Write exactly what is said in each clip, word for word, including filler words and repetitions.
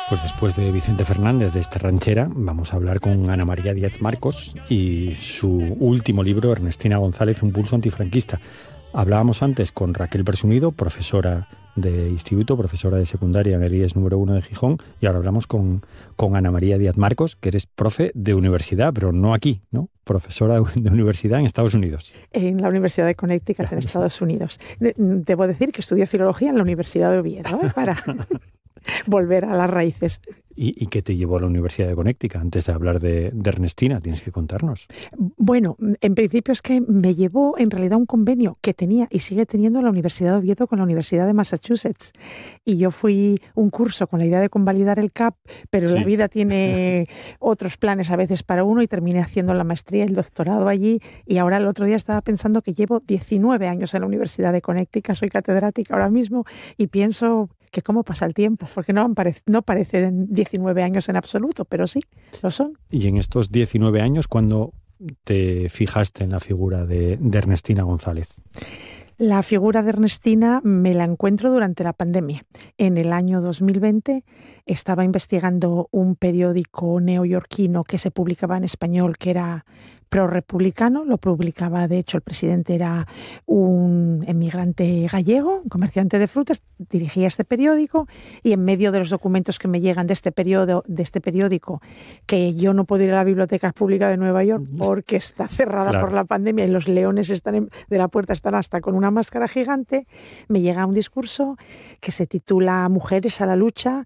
Pues después de Vicente Fernández, de esta ranchera, vamos a hablar con Ana María Díaz Marcos y su último libro, Ernestina González, un pulso antifranquista. Hablábamos antes con Raquel Presumido, profesora de instituto, profesora de secundaria en el I E S número uno de Gijón, y ahora hablamos con, con Ana María Díaz Marcos, que eres profe de universidad, pero no aquí, ¿no? Profesora de universidad en Estados Unidos. En la Universidad de Connecticut, en Estados Unidos. De, debo decir que estudié filología en la Universidad de Oviedo, ¿eh? Para volver a las raíces. ¿Y, ¿Y qué te llevó a la Universidad de Connecticut? Antes de hablar de, de Ernestina, tienes que contarnos. Bueno, en principio es que me llevó en realidad un convenio que tenía y sigue teniendo la Universidad de Oviedo con la Universidad de Massachusetts. Y yo fui un curso con la idea de convalidar el C A P, pero sí. La vida tiene otros planes a veces para uno y terminé haciendo la maestría y el doctorado allí. Y ahora el otro día estaba pensando que llevo diecinueve años en la Universidad de Connecticut, soy catedrática ahora mismo y pienso que cómo pasa el tiempo, porque no, parece, no parecen diecinueve años en absoluto, pero sí, lo son. Y en estos diecinueve años, ¿cuándo te fijaste en la figura de, de Ernestina González? La figura de Ernestina me la encuentro durante la pandemia. En el año dos mil veinte estaba investigando un periódico neoyorquino que se publicaba en español, que era pro-republicano. Lo publicaba, de hecho, el presidente era un emigrante gallego, un comerciante de frutas, dirigía este periódico y en medio de los documentos que me llegan de este periodo, de este periódico, que yo no puedo ir a la Biblioteca Pública de Nueva York porque está cerrada claro. por la pandemia y los leones están en, de la puerta están hasta con una máscara gigante, me llega un discurso que se titula Mujeres a la lucha,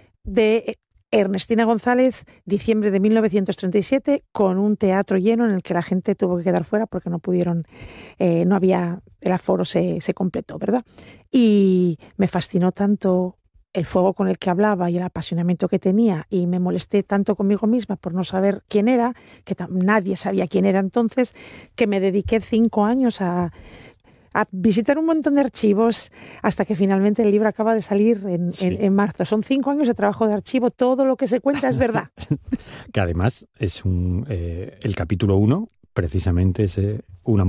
de Ernestina González, diciembre de mil novecientos treinta y siete, con un teatro lleno en el que la gente tuvo que quedar fuera porque no pudieron, eh, no había, el aforo se, se completó, ¿verdad? Y me fascinó tanto el fuego con el que hablaba y el apasionamiento que tenía y me molesté tanto conmigo misma por no saber quién era, que nadie sabía quién era entonces, que me dediqué cinco años a a visitar un montón de archivos hasta que finalmente el libro acaba de salir en, sí. en, en marzo. Son cinco años de trabajo de archivo, todo lo que se cuenta es verdad. Que además es un eh, el capítulo uno, precisamente ese,